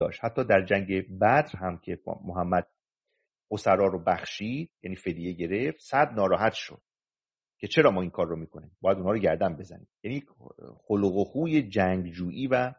داشت. حتی در جنگ بدر هم که محمد اسرا رو بخشید، یعنی فدیه گرفت، صد ناراحت شد که چرا ما این کار رو میکنیم، باید اونها رو گردن بزنیم. یعنی خلق و خوی جنگجویی و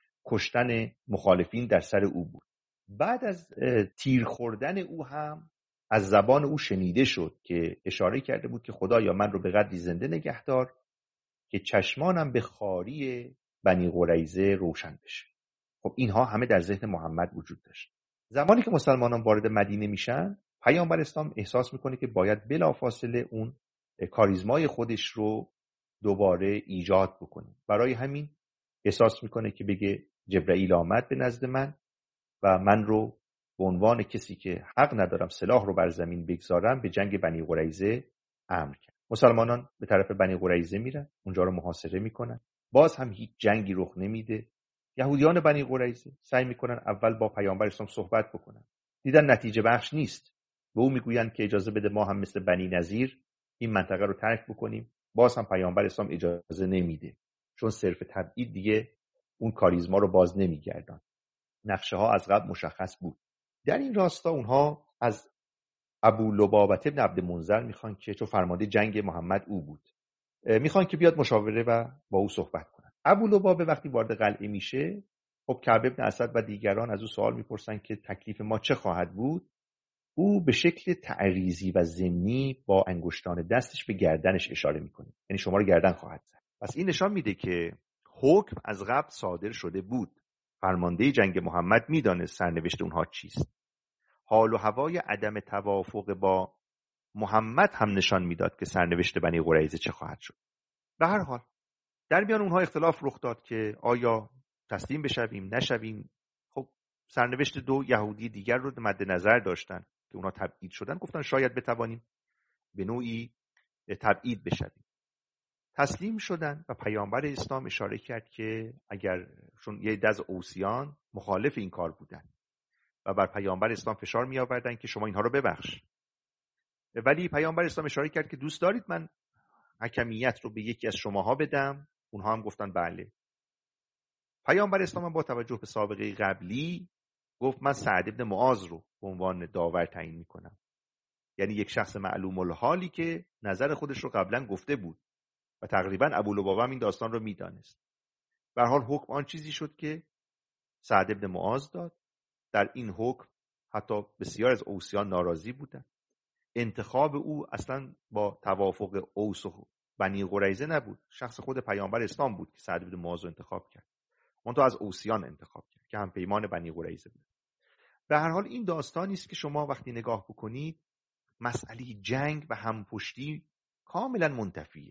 کشتن مخالفین در سر او بود. بعد از تیر خوردن او هم از زبان او شنیده شد که اشاره کرده بود که خدایا من رو به قدری زنده نگهدار که چشمانم به خواری بنی قریظه روشن بشه. خب اینها همه در ذهن محمد وجود داشت. زمانی که مسلمانان وارد مدینه میشن، پیامبر اسلام احساس میکنه که باید بلافاصله اون کاریزمای خودش رو دوباره ایجاد بکنه. برای همین احساس میکنه که بگه جبرائیل آمد به نزد من و من رو به عنوان کسی که حق ندارم سلاح رو بر زمین بگذارم به جنگ بنی قریظه امر کرد. مسلمانان به طرف بنی قریظه میرن، اونجا رو محاصره میکنن. باز هم هیچ جنگی رخ نمیده. یهودیان بنی قریظه سعی میکنن اول با پیامبر اسلام صحبت بکنن، دیدن نتیجه بخش نیست. به او میگویند که اجازه بده ما هم مثل بنی نذیر این منطقه رو ترک بکنیم. باز هم پیامبر اسلام اجازه نمیده، چون صرف تبعید دیگه اون کاریزما رو باز نمیگردن. نقشه ها از قبل مشخص بود. در این راستا اونها از ابو لبابة ابن عبد منذر میخوان که چون فرمانده جنگ محمد او بود، میخوان که بیاد مشاوره و با او صحبت کنن. ابو لبابه وقتی وارد قلعه میشه، خب کعب ابن اسد و دیگران از او سوال میپرسن که تکلیف ما چه خواهد بود. او به شکل تعریضی و ضمنی با انگشتان دستش به گردنش اشاره میکنه، یعنی شما رو گردن خواهد زد. پس این نشان میده که حکم از قبل صادر شده بود. فرمانده جنگ محمد میدانست سرنوشت اونها چیست. حال و هوای عدم توافق با محمد هم نشان میداد که سرنوشت بنی قریظه چه خواهد شد. به هر حال در میان اونها اختلاف رخ داد که آیا تسلیم بشویم نشویم. خب سرنوشت دو یهودی دیگر رو مد نظر داشتن که اونها تبعید شدن، گفتن شاید بتوانیم به نوعی تبعید بشویم. تسلیم شدن و پیامبر اسلام اشاره کرد که اگر چون یه دز اوسیان مخالف این کار بودن و بر پیامبر اسلام فشار می آوردن که شما اینها رو ببخش، ولی پیامبر اسلام اشاره کرد که دوست دارید من حکمیت رو به یکی از شماها بدم؟ اونها هم گفتن بله. پیامبر اسلام با توجه به سابقه قبلی گفت من سعد ابن معاذ رو به عنوان داور تعیین میکنم، یعنی یک شخص معلوم الحالی که نظر خودش رو قبلا گفته بود و تقریبا ابو لبابه هم این داستان رو میدانست. به هر حال حکم آن چیزی شد که سعد ابن معاذ داد. در این حکم حتی بسیار از اوسیان ناراضی بودند. انتخاب او اصلا با توافق اوس و بنی قریظه نبود، شخص خود پیامبر اسلام بود که سعد بن معاذ رو انتخاب کرد. اون تو از اوسیان انتخاب کرد که هم پیمان بنی قریظه بود. به هر حال این داستانی است که شما وقتی نگاه بکنید مسئله جنگ و همپشتی کاملا منتفیه.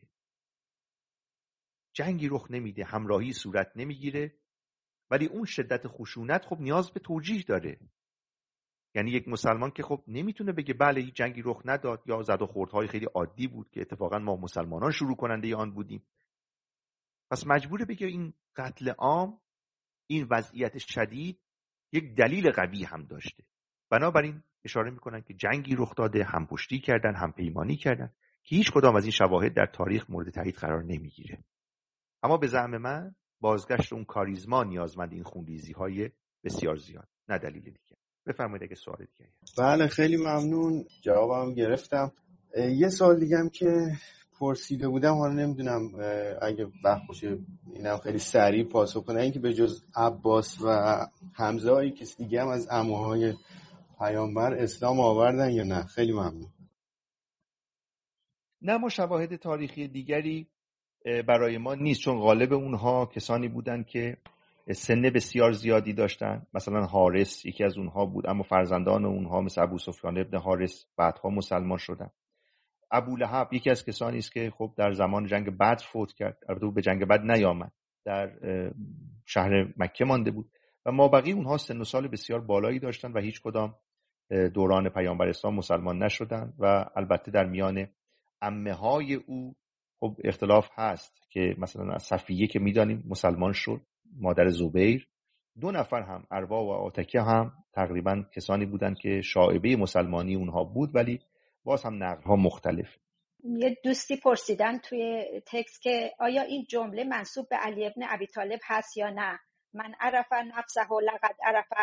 جنگی رخ نمیده، همراهی صورت نمیگیره، ولی اون شدت خشونت خب نیاز به توجیه داره. یعنی یک مسلمان که خب نمیتونه بگه بله هیچ جنگی رخ نداد یا زد و خوردهای خیلی عادی بود که اتفاقا ما مسلمانان شروع کننده آن بودیم. پس مجبوره بگه این قتل عام، این وضعیت شدید یک دلیل قوی هم داشته. بنابراین اشاره میکنن که جنگی رخ داده، هم پشتی کردن، هم پیمانی کردن که هیچ کدام از این شواهد در تاریخ مورد تایید قرار نمیگیره. اما به زعم من بازگشت اون کاریزما نیازمند این خونریزی های بسیار زیاد، نه دلیل دیگه. بفرمایید اگه سوال دیگه. بله خیلی ممنون، جوابم گرفتم. یه سوال دیگه هم که پرسیده بودم، حالا نمیدونم اگه وقت باشه اینم خیلی سریع پاسخ کنه، اینکه به جز عباس و حمزه هایی کسی دیگه هم از عموهای پیامبر اسلام آوردن یا نه؟ خیلی ممنون. نه، ما شواهد تاریخی دیگری برای ما نیست، چون غالب اونها کسانی بودند که سن بسیار زیادی داشتن. مثلا حارث یکی از اونها بود، اما فرزندان اونها مثل ابو سفیان ابن حارث بعدها مسلمان شدن. ابو لهب یکی از کسانی است که خب در زمان جنگ بدر فوت کرد، البته به جنگ بدر نیامد، در شهر مکه مانده بود و مابقی اونها سن و سال بسیار بالایی داشتن و هیچ کدام دوران پیامبر اسلام مسلمان نشدن. و البته در میان عمه های او خب اختلاف هست که مثلا از صفیه که میدانیم مسلمان شد، مادر زبیر. 2 نفر هم اروا و عاتکه هم تقریبا کسانی بودند که شایبه مسلمانی اونها بود، ولی باز هم نقل‌ها مختلف. یه دوستی پرسیدن توی تکست که آیا این جمله منسوب به علی ابن ابی طالب هست یا نه؟ من عرف نفسه لقد عرف